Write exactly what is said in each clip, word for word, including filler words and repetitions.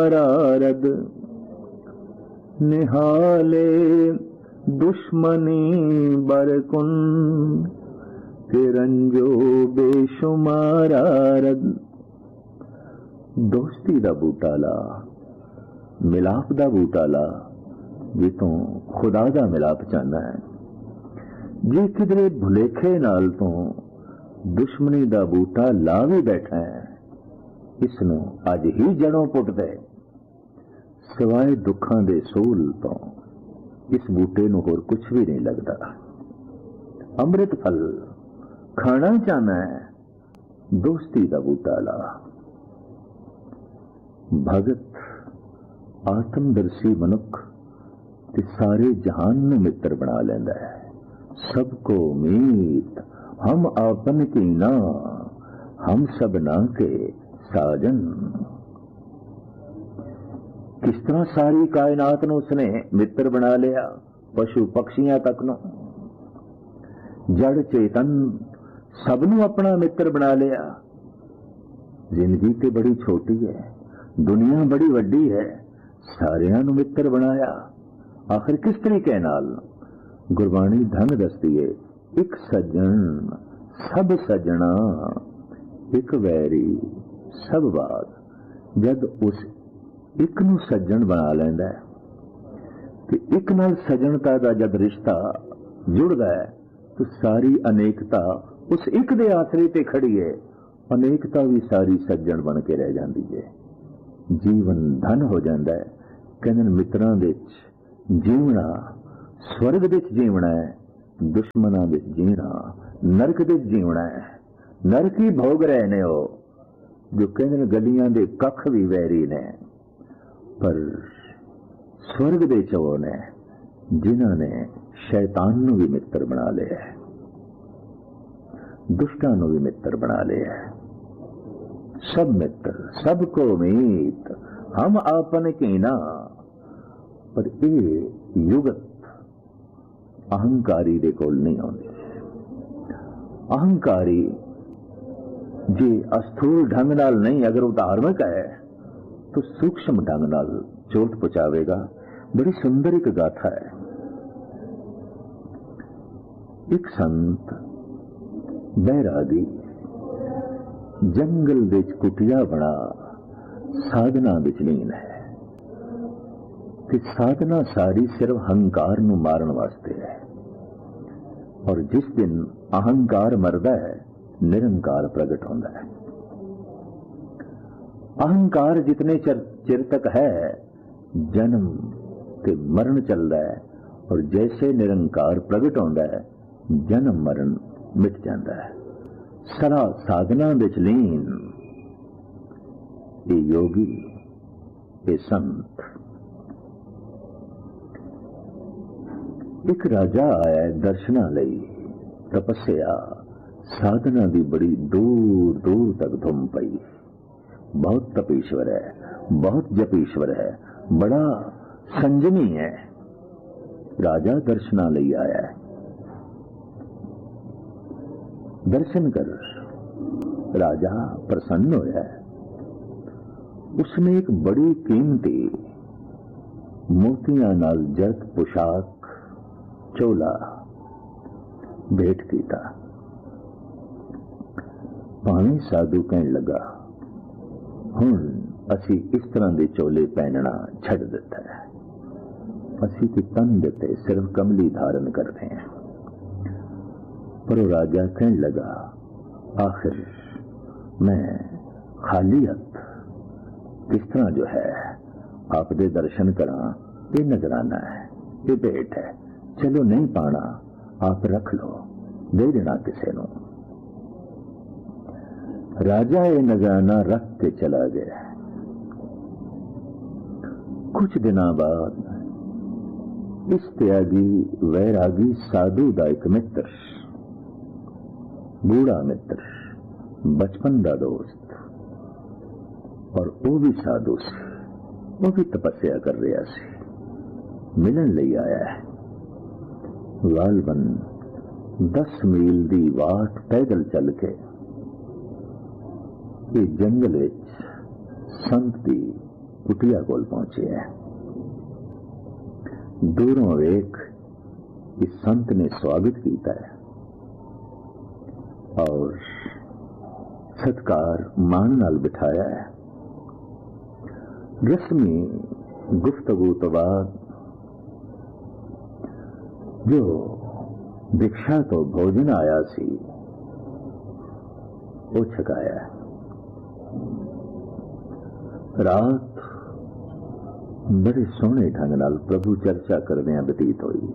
रद निहाले दुश्मनी बरकुन तिरंजो बेशुमारा रद। दोस्ती दा बूटा ला, मिलाप दा बूटा ला, जितों खुदा दा मिलाप चाहना है। जे किधरे भुलेखे नाल तो दुश्मनी दा बूटा ला भी बैठा है, इसनों अज ही जड़ों पुट दे। सिवाए दुखां दे सोल तो इस बूटे नूं होर कुछ भी नहीं लगता। अमृत फल खाना चाहना है, दोस्ती दा बूटा ला। भगत आत्मदर्शी मनुख ते सारे जहान नूं मित्र बना लैंदा है। सबको मीत हम आपन की ना, हम सब ना के साजन। किस तरह सारी कायनात नूं उसने मित्र बना लिया, पशु पक्षियां तक नूं, जड़ चेतन सबनों अपना मित्र बना लिया। जिंदगी ते बड़ी छोटी है, दुनिया बड़ी वड्डी है, सारियां नूं मित्र बनाया। आखिर किस तरीके नाल? गुरबाणी ढंग दसदी है, एक सज्जन सब सजना, एक वैरी सब बात। जब उस एक नूं सज्जन बना लैंदा है ते एक नाल सज्जनता दा जब रिश्ता जुड़दा है तो सारी अनेकता उस एक दे आसरे ते खड़ी है। अनेकता भी सारी सज्जन बन के रह जाती है। जीवन धन हो जाता है। कहते मित्रां दे जीवना स्वर्ग दे जीवना है, दुश्मनां दे जीना नरक दे जीवना है। नरक ही भोग रहे ने हो जो कहते गलियां दे कख भी वैरी ने, पर स्वर्ग दे चो ने जिन्हां ने शैतान नूं भी मित्र बना लिया है, दुष्टां नूं भी मित्र बना लिया है। सब मित्र सबको मीत हम आपन की ना। पर ये युगत अहंकारी दे कोल नहीं आउंदी। अहंकारी जे अस्थूल ढंग नाल नहीं, अगर वो धार्मिक है तो सूक्ष्म ढंग नाल चोट पहुंचावेगा। बड़ी सुंदर एक गाथा है। एक संत बैरागी जंगल विच कुटिया बना साधना विच लीन है कि साधना सारी सिर्फ अहंकार नूं मारन वास्ते है। और जिस दिन अहंकार मरदा है निरंकार प्रगट होता है। अहंकार जितने चिर चिर तक है जन्म ते मरण चलता है, और जैसे निरंकार प्रगट होता है जन्म मरण मिट जाता है। सरा साधना विच लीन ये योगी ये संत। एक राजा आया दर्शना लई, तपस्या साधना दी बड़ी दूर दूर तक धुम पई। बहुत तपीश्वर है, बहुत जपीश्वर है, बड़ा संजमी है। राजा दर्शना लई आया है, दर्शन कर। राजा प्रसन्न होया है। उसने एक बड़ी कीमती मोतियां नाल जत पोशाक चोला भेंट कीता। पानी साधु कहन लगा, हुण असी इस तरह दे चोले पहनना छड़ दिता है। असी ते तन देते सिर्फ कमली धारण करते हैं। पर वो राजा कहन लगा, आखिर मैं खाली हथ किस तरह जो है आप दे दर्शन करा, ये नजराना है, ये भेंट है, चलो नहीं पाना आप रख लो, दे देना किसी को। राजा ये नजराना रख के चला गया। कुछ दिनों बाद इस त्यागी वैरागी साधु का एक मित्र, बूढ़ा मित्र, बचपन का दोस्त, और वो भी साधु से, वो भी तपस्या कर रहा सी, मिलन लई आया है। लालबन दस मील दी वाट पैदल चल के ये जंगल विच संत दी कुटिया कोल पहुंचे है। दूरों वेख इस संत ने स्वागत किया है और सत्कार मान नाल बिठाया है। रस्मी गुफ्तगू तो बाद जो भिक्षा तो भोजन आया सी वो छकाया। रात बड़े सोहने ढंग नाल प्रभु चर्चा करदे बतीत हुई।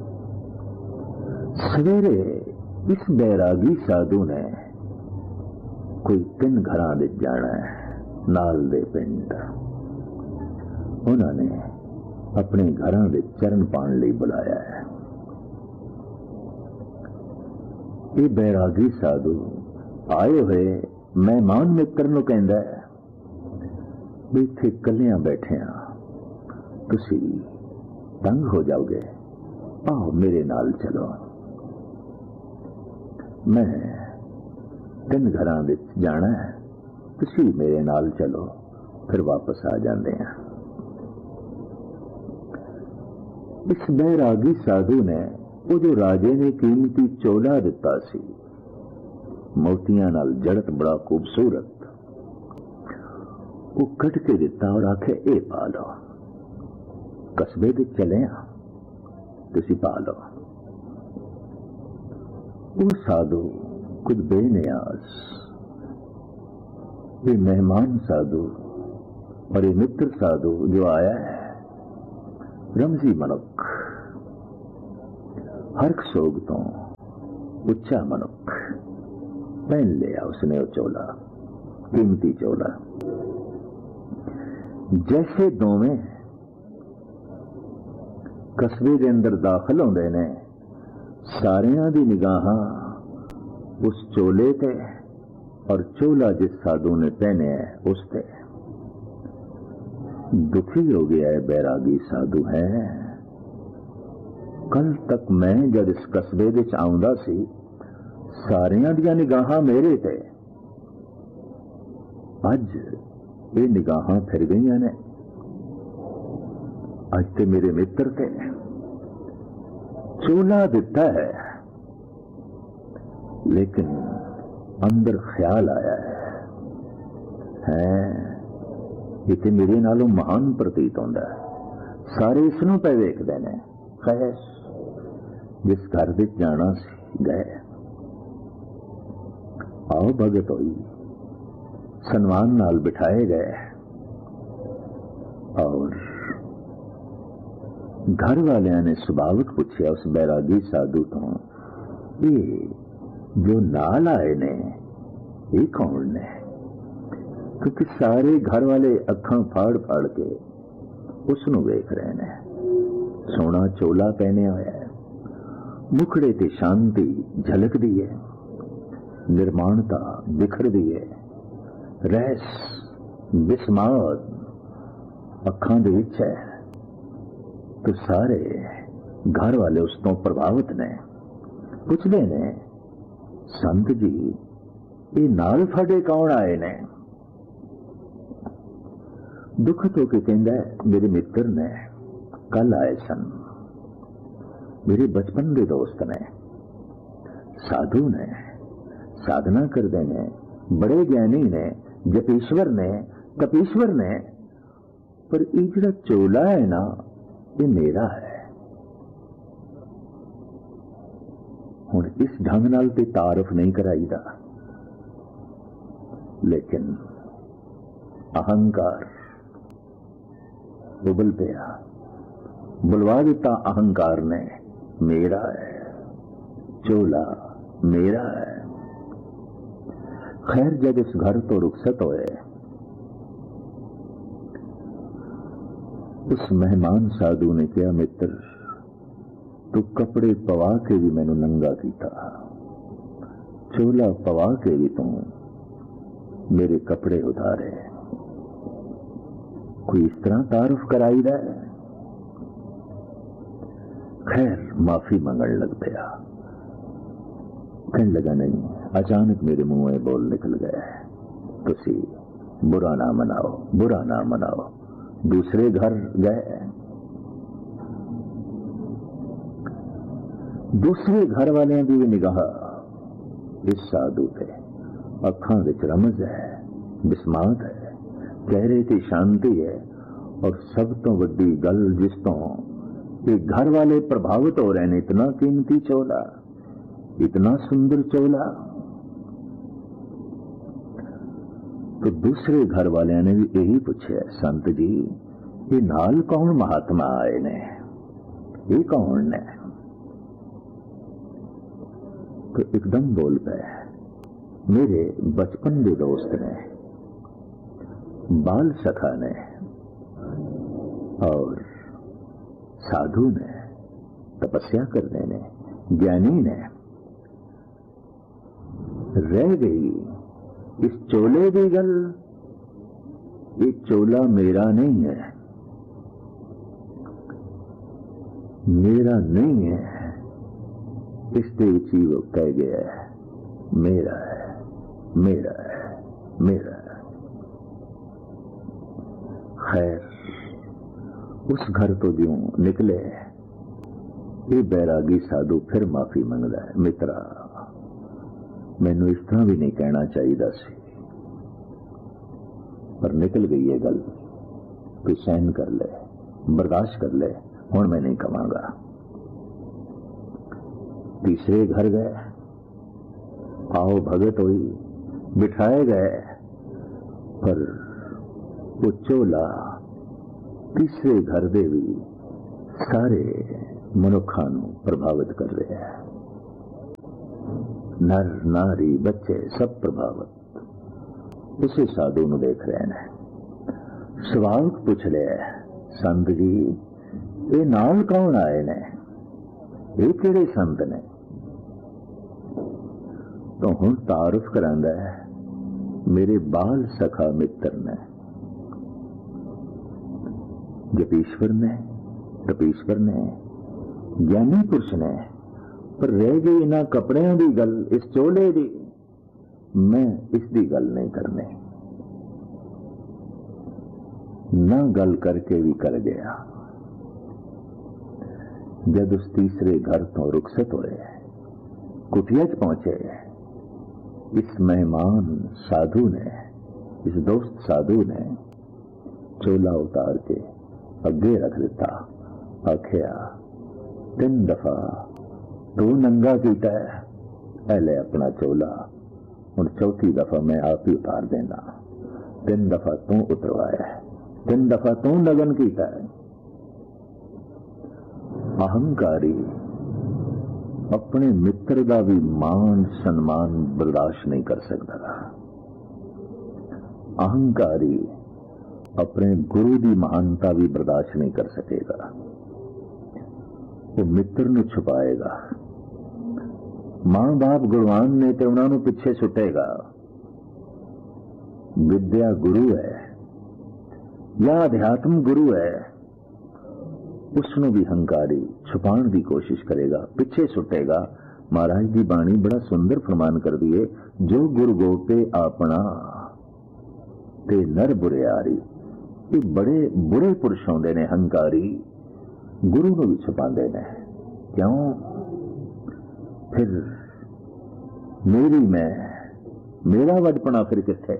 सवेरे इस बैरागी साधु ने कोई तीन घरां विच जाना है नाल दे पिंड। उन्होंने अपने घरां विच चरण पाण लई बुलाया है। ये बैरागी साधु आए हुए मेहमान मित्र नूं कहंदा है भी इत्थे कलियां बैठे आ, तुसी तंग हो जाओगे, आओ मेरे नाल चलो। मैं तीन घरां विच जाना है, तुसी मेरे नाल चलो, फिर वापस आ जाते हैं। इस बैरागी साधु ने वो जो राजे ने कीमती चोला दिता सी, मोतियां नाल जड़त बड़ा खूबसूरत, वो कट के दिता और आखे ए पा लो, कस्बे दे चले आ, तुसी पा लो। वो साधु कुछ बेनियाज, ये मेहमान साधु और ये मित्र साधु जो आया है, रमजी मनुख, हर्क सोग तो उच्चा मनुख, पहन लिया उसने वो चोला, कीमती चोला। जैसे दोवें कस्बे के अंदर दाखिल होंदे ने, सारियां दी निगाहां उस चोले ते और चोला जिस साधु ने पहने है उस ते। दुखी हो गया है बैरागी साधु है। कल तक मैं जब इस कस्बे विच आउंदा सी, सारियां दियां निगाहां मेरे ते, अज ये निगाहां फिर गईयां ने, अज ते मेरे मित्र ते चोला दिता है, लेकिन अंदर ख्याल आया है, है ये ते मेरे नालों महान प्रतीत होंदा है। सारे इसनों पे वेखदे ने। खैर जिस घर विच जाना सी गए, आओ भगत होई, सन्मान नाल बिठाए गए और घर वालियां ने सुभाविक पूछा उस बैरागी साधु तो, ये जो नाल आए ने ये कौन ने? क्योंकि सारे घर वाले अखां फाड़ फाड़ के उसनू वेख रहे ने। सोना चोला पहने होया है, मुखड़े ते शांति झलकदी है, निर्माणता बिखरदी है, रहस बिस्माद अखां दे विच है। तो सारे घर वाले उस तो प्रभावित ने। पुछदे ने, संत जी ये नाल फाड़े कौन आए ने? दुख तो के कहंदा है, मेरे मित्र ने कल आए सन, मेरे बचपन के दोस्त ने, साधु ने, साधना करते ने, बड़े ज्ञानी ने, जपेश्वर ने, कपीश्वर ने, पर ये जो चोला है ना ये मेरा है। हुण इस ढंग नाल ते तारफ नहीं कराईदा, लेकिन अहंकार उबल पिया, बुलवा दिता अहंकार ने, मेरा है चोला, मेरा है। खैर जब इस घर तो रुखसत होए, उस मेहमान साधु ने कहा, मित्र तू कपड़े पवा के भी मैनू नंगा कीता, चोला पवा के भी तू मेरे कपड़े उतारे, कोई इस तरह तारुफ कराई दा है? खैर माफी मंगण लग पिया। कहने लगा, नहीं, अचानक मेरे मुंह में बोल निकल गया है, तुसी बुरा ना मनाओ, बुरा ना मनाओ, दूसरे घर गए। दूसरे घर वाले की भी निगाह इस साधु पे अखां विच रमज है, बिस्मात है, चेहरे की शांति है। और सब तो वड्डी गल जिस तो ये घर वाले प्रभावित हो रहे हैं, इतना कीमती चोला, इतना सुंदर चोला। तो दूसरे घर वाले ने भी यही पूछा, संत जी ये नाल कौन महात्मा आए ने, ये कौन ने? तो एकदम बोल पे, मेरे बचपन के दोस्त ने, बाल सखा ने और साधु ने, तपस्या करने ने, ज्ञानी ने। रह गई इस चोले की गल, ये चोला मेरा नहीं है, मेरा नहीं है। इसके उची वो कह गया है मेरा है, मेरा है, मेरा है। खैर उस घर तो जो निकले, ये बैरागी साधु फिर माफी मंगदा है, मित्रा मैनू इस तरह भी नहीं कहना चाहिए सी, पर निकल गई है गल, तू सहन कर ले, बर्दाश्त कर ले, हुण मैं नहीं कहांगा। तीसरे घर गए, आओ भगत हुई, बिठाए गए, पर वो चोला तीसरे घर दे भी सारे मनुखा नू प्रभावित कर रहे हैं। नर नारी बच्चे सब प्रभावित उसे साधु नू देख रहे हैं। सवाल पूछ लिया, संत जी ये नाल कौन आए ने, ये किहड़े संत ने? तो हुण तारुफ करांदा है, मेरे बाल सखा मित्र ने, जपीश्वर ने, तपीश्वर ने, ज्ञानी पुरुष ने। पर रह गई इन्हां कपड़ियां दी गल, इस चोले दी, मैं इसकी गल नहीं करनी। ना गल करके भी कर गया। जब उस तीसरे घर तो रुखसत होए, कुटिया च पहुंचे, इस मेहमान साधु ने, इस दोस्त साधु ने चोला उतार के अगे रख दिता। आखिया तीन दफा तू नंगा कीता है, पहले अपना चोला, हुण चौथी दफा मैं आप ही उतार देना। तीन दफा तू उतरवाया, तीन दफा तू लगन कीता है। अहंकारी अपने मित्र का भी मान सम्मान बर्दाश्त नहीं कर सकता। अहंकारी अपने गुरु की महानता भी बर्दाश्त नहीं कर सकेगा। वो मित्र नू छुपाएगा। मां बाप गुणवान ने तो उन्होंने पिछे सुटेगा। विद्या गुरु है या अध्यात्म गुरु है, उसनों भी हंकारी छुपाने की कोशिश करेगा, पिछे सुटेगा। महाराज की बाणी बड़ा सुंदर फरमान कर दी है, जो गुरु गोपे अपना ते नर बुरियारी। ये बड़े बुरे पुरुष होंदे ने हंकारी, गुरु को भी छुपाते ने। क्यों? फिर मेरी मैं, मेरा वडपना फिर किथे?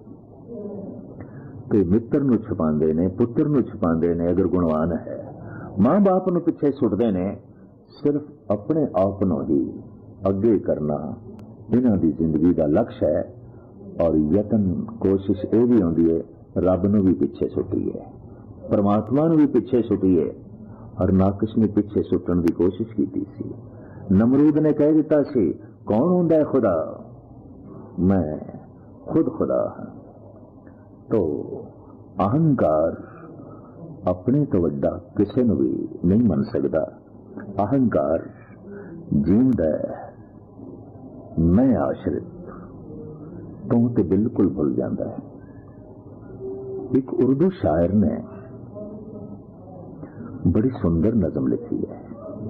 ते मित्र नू छुपाते ने, पुत्र नू छुपाते ने अगर गुणवान है। मां बाप नू पिछे सुटते ने, सिर्फ अपने आप नू ही अगे करना इन्हां दी जिंदगी का लक्ष्य है। और यतन कोशिश ये भी होंदी है, रब नू भी पिछे सुटीए, परमात्मा नू भी पिछे सुटीए। और नाकश ने पिछे सुटन की कोशिश की सी। नमरूद ने कह दिता सी, कौन होंदा है खुदा? मैं खुद खुदा हां। तो अहंकार अपने तो वड्डा किसी नू भी नहीं मन सकता। अहंकार जींदा है, मैं आश्रित तू तो बिल्कुल भूल जाता है। एक उर्दू शायर ने बड़ी सुंदर नज़म लिखी है,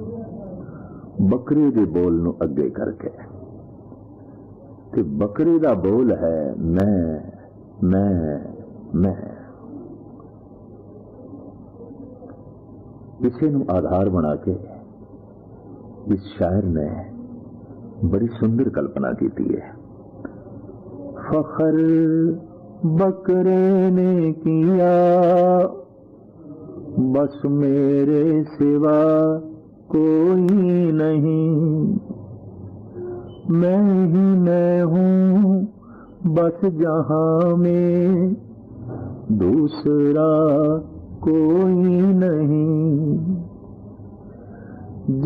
बकरी के बोल नू अगे करके। ते बकरी का बोल है मैं मैं मैं। इसे नू आधार बना के इस शायर ने बड़ी सुंदर कल्पना की है। फखर बकरे ने किया बस मेरे सिवा कोई नहीं, मैं ही मैं हूँ बस जहां में दूसरा कोई नहीं।